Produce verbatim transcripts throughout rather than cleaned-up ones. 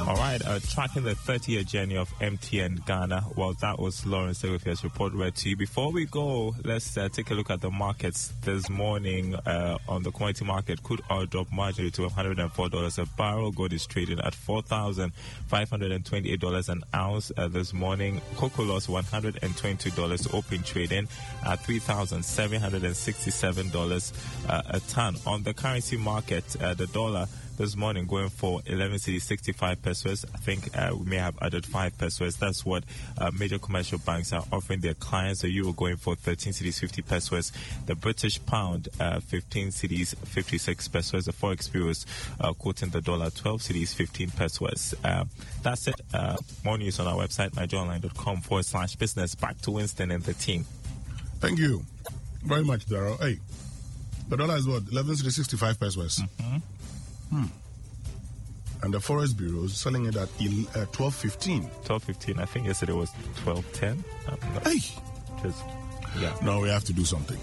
All right, uh, tracking the thirty-year journey of M T N Ghana. Well, that was Lawrence Segafier's report read to you. Before we go, let's uh, take a look at the markets this morning. Uh, on the commodity market, crude oil dropped marginally to one hundred four dollars a barrel. Gold is trading at four thousand five hundred twenty-eight dollars an ounce uh, this morning. Cocoa lost one hundred twenty dollars, open trading at three thousand seven hundred sixty-seven dollars uh, a ton. On the currency market, uh, the dollar this morning going for eleven cedis sixty-five pesos. I think uh, we may have added five pesos. That's what uh, major commercial banks are offering their clients. The euro going for thirteen cedis fifty pesos. The British pound uh, fifteen cedis fifty-six pesos. The forex bureaus uh, quoting the dollar twelve cedis fifteen pesos. Uh, that's it. Uh, more news on our website nigeria-online.com forward slash business. Back to Winston and the team. Thank you very much, Darrell. Hey, the dollar is what? eleven cedis sixty-five pesos. Mm-hmm. Hmm. And the Forest Bureau is selling it at uh, twelve fifteen. twelve fifteen. I think yesterday was twelve ten. Hey! Just, yeah. No, we have to do something.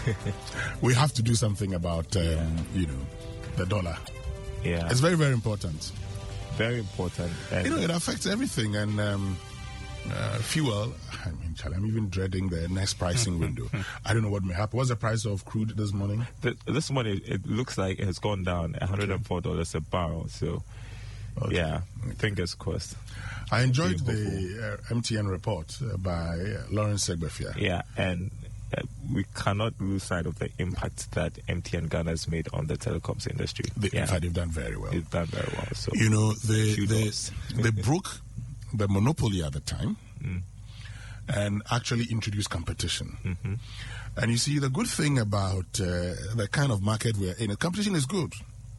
We have to do something about, um, yeah. you know, the dollar. Yeah. It's very, very important. Very important. And you know, it affects everything. And um, uh, fuel, I mean, I'm even dreading the next pricing window. I don't know what may happen. What's the price of crude this morning? The, this morning, it looks like it has gone down one hundred four dollars okay. a barrel. So, okay. yeah, okay. fingers crossed. I enjoyed the uh, M T N report uh, by uh, Lawrence Segafia. Yeah, and uh, we cannot lose sight of the impact that M T N Ghana has made on the telecoms industry. They, yeah. In fact, they've done very well. They've done very well. So, you know, they, they, they broke the monopoly at the time. Mm. And actually introduce competition. Mm-hmm. And you see, the good thing about uh, the kind of market we're in, competition is good.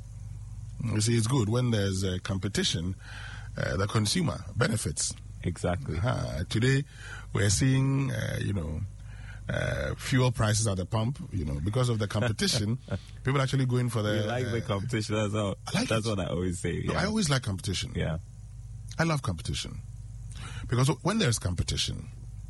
You see, it's good. When there's uh, competition, uh, the consumer benefits. Exactly. Uh, today, we're seeing, uh, you know, uh, fuel prices at the pump, you know, because of the competition, people actually going for the... You like uh, the competition, that's, all, like that's it. what I always say. No, yeah. I always like competition. Yeah. I love competition. Because when there's competition,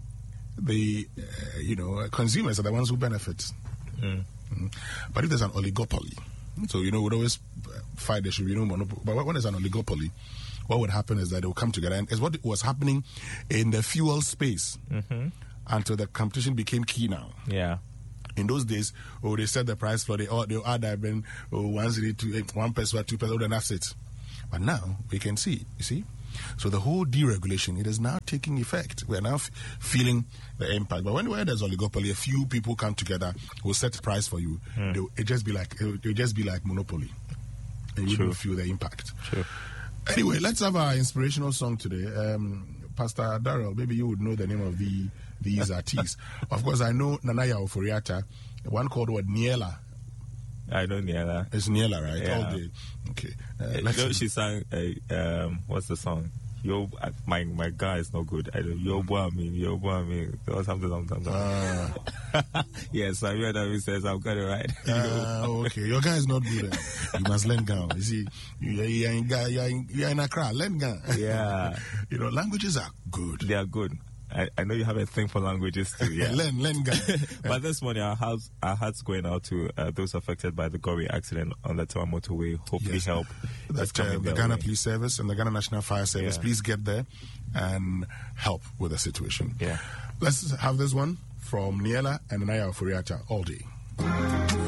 the, uh, you know, consumers are the ones who benefit. Mm. Mm. But if there's an oligopoly, so, you know, we'd always fight there should be no monopoly. But when there's an oligopoly, what would happen is that they will come together. And it's what was happening in the fuel space mm-hmm. until the competition became key now. Yeah. In those days, oh, they set the price for the, oh, they add that, oh, one city, two, one peso, two peso, then that's it. But now we can see, you see? So the whole deregulation, it is now taking effect. We are now f- feeling the impact. But when where there's oligopoly, a few people come together, will set the price for you. Mm. It just be like it will just be like monopoly, and you True. don't feel the impact. Sure. Anyway, let's have our inspirational song today. Um, Pastor Darrell, maybe you would know the name of the these artists. Of course, I know Nanaya Oforiatta. One called what Niela. I know Niela. It's Niela, right? Yeah. All day. Okay. Uh, you know, she sang, uh, um, what's the song? Yo, my my guy is not good. I don't. Yo, boy, I mean, yo, boy, I mean, or something, something, something. Uh, yes, I heard that he says I've got it right. uh, okay, your guy is not good. Eh? You must learn Ghana. You see, you, you, are in, you, are in, you are in Accra. Learn Ghana. Yeah. You know, languages are good. They are good. I, I know you have a thing for languages too. Yeah. learn, learn Ghana. But this morning, our hearts, our hearts going out to uh, those affected by the Gori accident on the Tema Motorway. Hopefully, yes. help. That's uh, the Ghana way. Police Service and the Ghana National Fire Service. Yeah. Please get there and help with the situation. Yeah. Let's have this one from Niela and Nanaya Oforiatta, All Day.